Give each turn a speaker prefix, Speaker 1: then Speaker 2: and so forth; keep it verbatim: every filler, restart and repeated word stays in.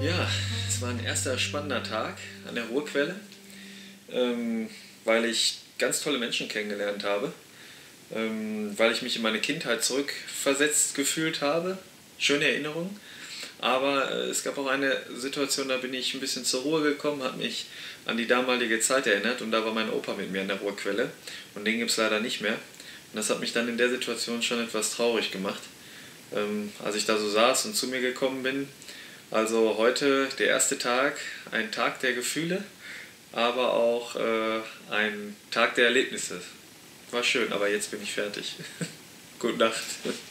Speaker 1: Ja, es war ein erster spannender Tag an der Ruhrquelle, ähm, weil ich ganz tolle Menschen kennengelernt habe, ähm, weil ich mich in meine Kindheit zurückversetzt gefühlt habe. Schöne Erinnerungen. Aber äh, es gab auch eine Situation, da bin ich ein bisschen zur Ruhe gekommen, habe mich an die damalige Zeit erinnert und da war mein Opa mit mir an der Ruhrquelle und den gibt es leider nicht mehr. Und das hat mich dann in der Situation schon etwas traurig gemacht, ähm, als ich da so saß und zu mir gekommen bin. Also heute der erste Tag, ein Tag der Gefühle, aber auch äh, ein Tag der Erlebnisse. War schön, aber jetzt bin ich fertig. Gute Nacht.